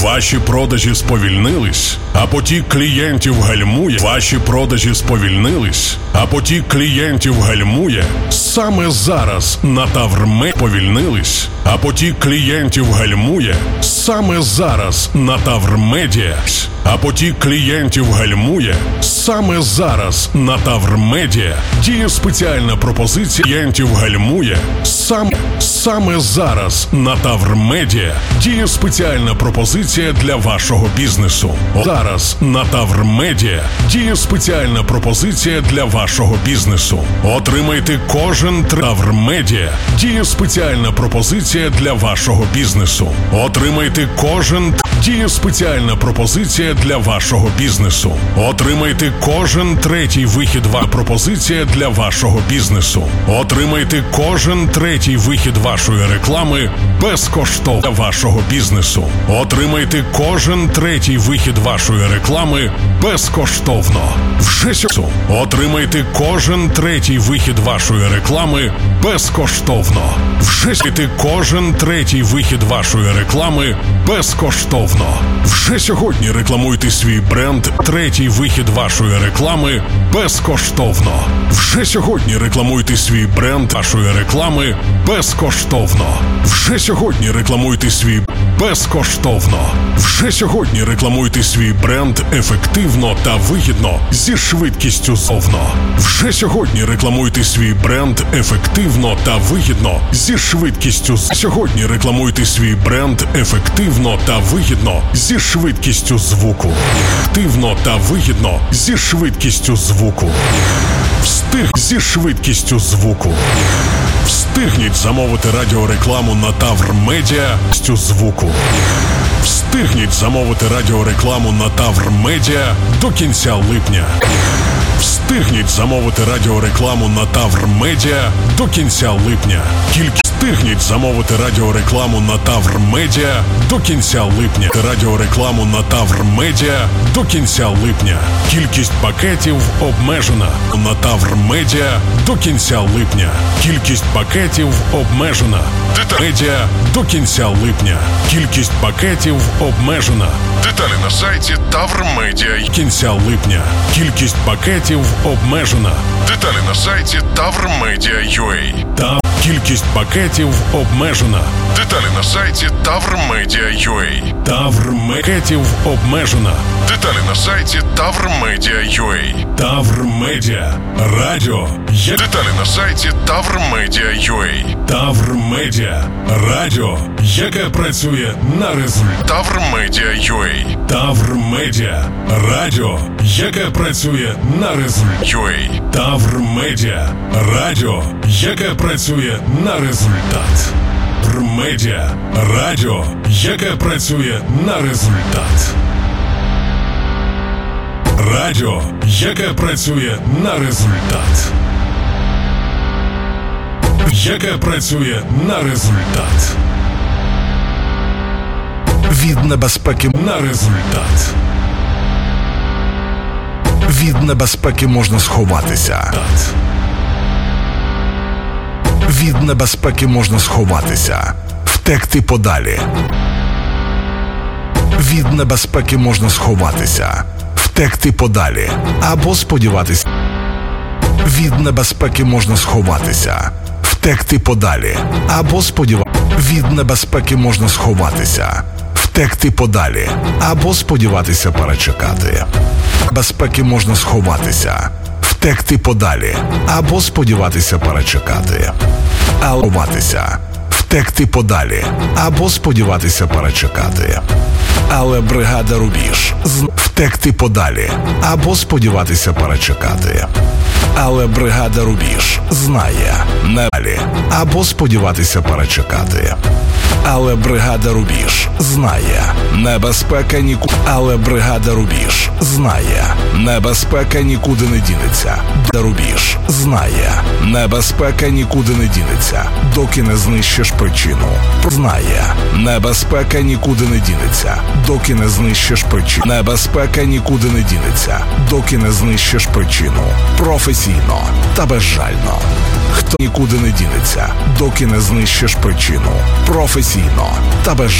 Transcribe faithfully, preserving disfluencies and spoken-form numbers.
Ваші продажі сповільнились, а потік клієнтів гальмує. Ваші продажі сповільнились, а потік клієнтів гальмує. Саме зараз на Таврмедіа повільнились, а потік клієнтів гальмує. Саме зараз на Таврмедіа, а потік клієнтів гальмує. Саме зараз на Таврмедіа діє спеціальна пропозиція. Клієнтів гальмує. Саме, саме зараз на Таврмедіа діє спеціальна пропозиція для вашого бізнесу. Зараз на Таврмедіа діє спеціальна пропозиція для вашого бізнесу. Отримайте кожен Таврмедіа діє спеціальна пропозиція для вашого бізнесу. Отримайте кожен діє спеціальна пропозиція для вашого бізнесу. Отримайте кожен третій вихід ва пропозиція для вашого бізнесу. Отримайте кожен третій вихід вашої реклами безкоштовно для вашого бізнесу. Отримайте кожен третій вихід вашої реклами безкоштовно. Вже сьогодні. Отримайте кожен третій вихід вашої реклами безкоштовно. Вже сьогодні. Кожен третій вихід вашої реклами безкоштовно. Вже сьогодні рекламуйте свій бренд. Третій вихід вашої реклами безкоштовно. Вже сьогодні рекламуйте свій бренд вашої реклами безкоштовно. Вже сьогодні рекламуйте свій безкоштовно. Вже сьогодні рекламуйте свій бренд ефективно та вигідно зі швидкістю зовно. Вже сьогодні рекламуйте свій бренд ефективно та вигідно зі швидкістю. Сьогодні рекламуйте свій бренд ефективно та вигідно зі швидкістю звуку. Ефективно та вигідно зі швидкістю звуку. Встиг зі швидкістю звуку. Встигніть замовити радіорекламу на Таврмедіа з звуку. Встигніть замовити радіорекламу на Таврмедіа до кінця липня. Встигніть замовити радіорекламу на Таврмедіа до кінця липня. Кількість Встигніть замовити радіорекламу на Таврмедіа до кінця липня. Радіорекламу на Таврмедіа до кінця липня. Кількість пакетів обмежена. На Таврмедіа до кінця липня. Кількість пакетів обмежена. Медіа до кінця липня. Кількість пакетів обмежена. Деталі на сайті Таврмедіа. Кінця липня. Кількість пакетів обмежена. Деталі на сайті Таврмедіа.ua. Та кількість пакетів обмежена. Деталі на сайті Таврмедіа.ua. Таврмедіа обмежена. Деталі на сайті Таврмедіа.ua. Таврмедіа. Радіо. Є... Деталі на сайті Таврмедіа.ua. Таврмедіа. Радіо, яке працює на результат. Таврмедіа.ua. Таврмедіа. Радіо, яке працює на результат. Таврмедіа. Радіо, яке працює на результат. Таврмедіа. Радіо, яке працює на результат. Радіо, яке працює на результат. Яке працює на результат. Від небезпеки на результат. Від небезпеки можна сховатися. Від небезпеки можна сховатися. Втекти подалі. Від небезпеки можна сховатися. Втекти подалі. Або сподіватися. Від небезпеки можна сховатися. Втекти подалі. Або сподіватися. Від небезпеки можна сховатися. Втекти подалі. Або сподіватися перечекати. Безпеки можна сховатися. Втекти подалі. Або сподіватися перечекати. Але ховатися. Втекти подалі. Або сподіватися перечекати. Але бригада Рубіж. Втекти подалі. Або сподіватися перечекати. Але бригада Рубіж знає. Не далі. Або сподіватися перечекати. Але бригада Рубіж знає. Небезпека нікуди. Але бригада Рубіж знає. Небезпека нікуди не дінеться. Рубіж знає. Небезпека нікуди не дінеться, доки не знищиш причину. Знає. Небезпека нікуди не дінеться, доки не знищиш причину. Небезпека нікуди не дінеться, доки не знищиш причину. Професійно та безжально. Хто нікуди не дінеться, доки не знищиш причину. Професійно та безжально.